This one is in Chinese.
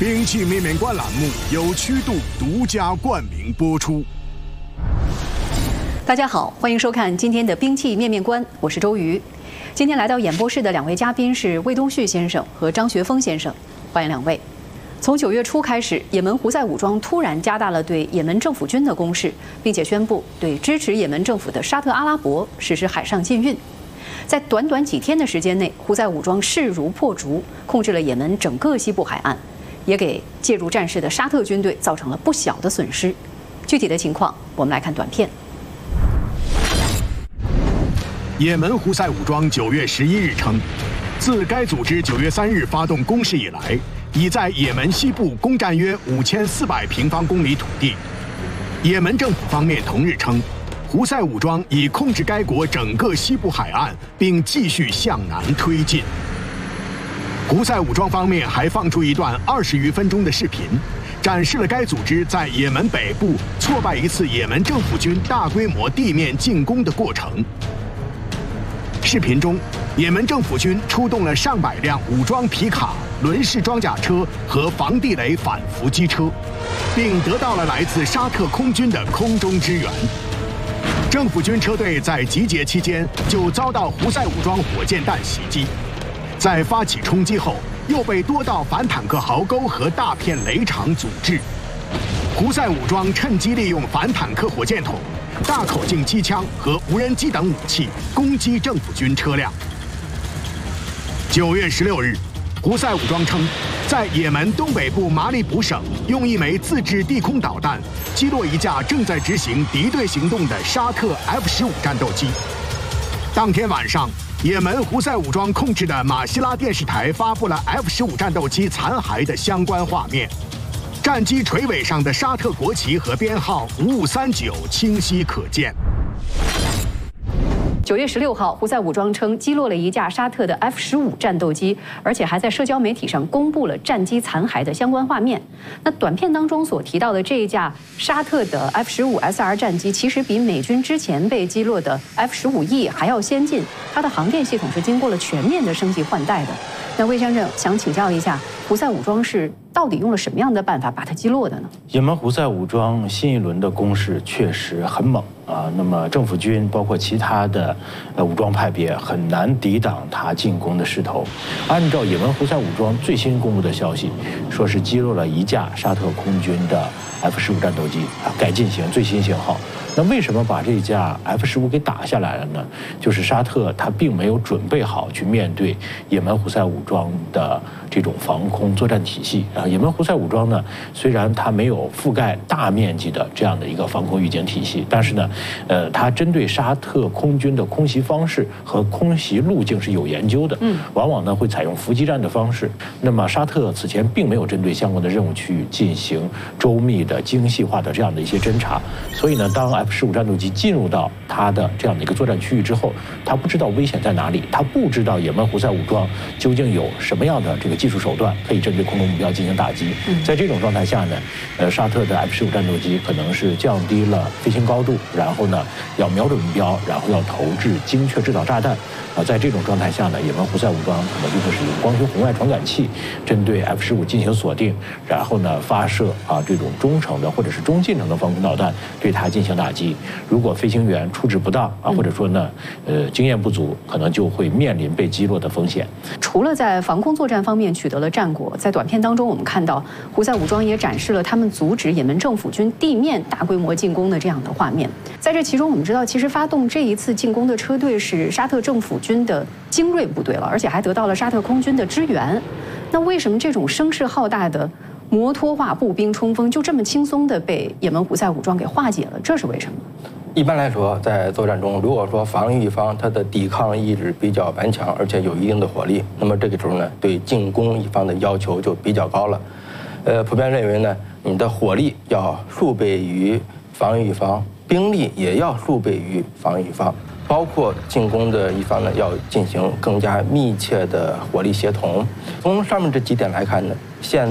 兵器面面观栏目由曲度独家冠名播出。 大家好，欢迎收看今天的兵器面面观，我是周瑜。今天来到演播室的两位嘉宾是魏东旭先生和张学峰先生，欢迎两位。从9月初开始，也门胡塞武装突然加大了对也门政府军的攻势，并且宣布对支持也门政府的沙特阿拉伯实施海上禁运。在短短几天的时间内，胡塞武装势如破竹，控制了也门整个西部海岸，也给介入战事的沙特军队造成了不小的损失。具体的情况，我们来看短片。 也门胡塞武装9月11日称，自该组织9月3日发动攻势以来，已在也门西部攻占约5400平方公里土地。也门政府方面同日称，胡塞武装已控制该国整个西部海岸，并继续向南推进。胡塞武装方面还放出一段20余分钟的视频，展示了该组织在也门北部挫败一次也门政府军大规模地面进攻的过程。视频中，也门政府军出动了上百辆武装皮卡、轮式装甲车和防地雷反伏击车，并得到了来自沙特空军的空中支援。政府军车队在集结期间就遭到胡塞武装火箭弹袭击，在发起冲击后，又被多道反坦克壕沟和大片雷场阻滞。胡塞武装趁机利用反坦克火箭筒、大口径机枪和无人机等武器攻击政府军车辆。9月16日，胡塞武装称，在也门东北部马里卜省用一枚自制地空导弹击落一架正在执行敌对行动的沙特 F-15战斗机。当天晚上，也门胡塞武装控制的马希拉电视台发布了 F-15战斗机残骸的相关画面。战机垂尾上的沙特国旗和编号5539清晰可见。 9月16号，胡塞武装称击落了一架沙特的 F-15战斗机，而且还在社交媒体上公布了战机残骸的相关画面。那短片当中所提到的这一架沙特的 F-15SR 战机，其实比美军之前被击落的 F-15E 还要先进，它的航电系统是经过了全面的升级换代的。那魏先生想请教一下，胡塞武装是到底用了什么样的办法把它击落的呢？ 也门胡塞武装新一轮的攻势确实很猛啊，那么政府军包括其他的武装派别很难抵挡它进攻的势头。按照也门胡塞武装最新公布的消息，说是击落了一架沙特空军的 F-15战斗机改进型最新型号。那为什么把这架 F-15给打下来了呢？就是沙特他并没有准备好去面对也门胡塞武装的这种防空作战体系啊。也门胡塞武装呢，虽然它没有覆盖大面积的这样的一个防空预警体系，但是呢，它针对沙特空军的空袭方式和空袭路径是有研究的，往往呢会采用伏击战的方式。那么沙特此前并没有针对相关的任务区域进行周密的、精细化的这样的一些侦查，所以呢，当F-15战斗机进入到它的这样的一个作战区域之后，它不知道危险在哪里，它不知道也门胡塞武装究竟有什么样的这个技术手段可以针对空中目标进行打击。在这种状态下呢，沙特的 F-15战斗机可能是降低了飞行高度，然后呢要瞄准目标，然后要投掷精确制导炸弹。在这种状态下呢，也门胡塞武装可能就会使用光学红外传感器针对 F-15进行锁定，然后呢发射这种中程的或者是中近程的防空导弹对它进行打击。如果飞行员处置不当或者说呢经验不足，可能就会面临被击落的风险。 除了在防空作战方面取得了战果，在短片当中我们看到胡塞武装也展示了他们阻止也门政府军地面大规模进攻的这样的画面。在这其中，我们知道其实发动这一次进攻的车队是沙特政府军的精锐部队了，而且还得到了沙特空军的支援。那为什么这种声势浩大的摩托化步兵冲锋就这么轻松地被也门胡塞武装给化解了？这是为什么？ 一般来说，在作战中，如果说防御一方它的抵抗意志比较顽强，而且有一定的火力，那么这个时候呢，对进攻一方的要求就比较高了。普遍认为呢，你的火力要数倍于防御一方，兵力也要数倍于防御一方，包括进攻的一方呢，要进行更加密切的火力协同。从上面这几点来看呢，现